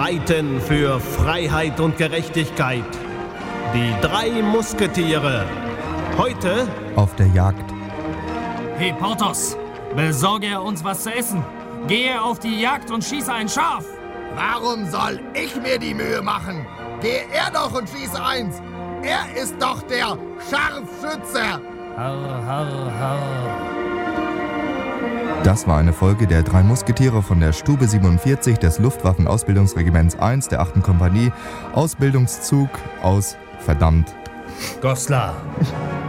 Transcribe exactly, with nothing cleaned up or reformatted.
streiten für Freiheit und Gerechtigkeit. Die drei Musketiere. Heute auf der Jagd. Hey Porthos, besorge er uns was zu essen. Gehe auf die Jagd und schieße ein Schaf. Warum soll ich mir die Mühe machen? Geh er doch und schieße eins. Er ist doch der Scharfschütze. Harr, harr, harr. Das war eine Folge der drei Musketiere von der Stube siebenundvierzig des Luftwaffenausbildungsregiments eins der achten Kompanie. Ausbildungszug aus verdammt Goslar.